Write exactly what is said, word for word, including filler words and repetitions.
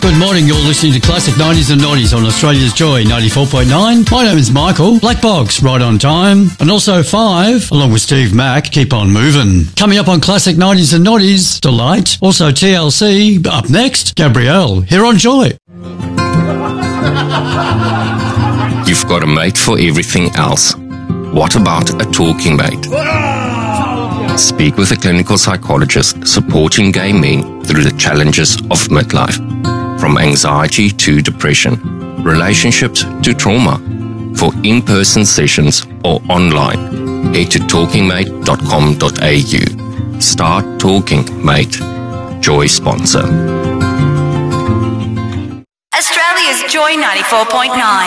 Good morning, you're listening to Classic nineties and Noughties on Australia's Joy ninety-four point nine. My name is Michael. Black Box, Right on Time. And also Five, along with Steve Mack, Keep on Moving. Coming up on Classic nineties and Noughties, Delight. Also T L C. Up next, Gabrielle, here on Joy. You've got a mate for everything else. What about a talking mate? Speak with a clinical psychologist supporting gay men through the challenges of midlife. From anxiety to depression, relationships to trauma. For in-person sessions or online, head to talking mate dot com dot a u. Start Talking Mate. Joy sponsor. Australia's Joy ninety-four point nine.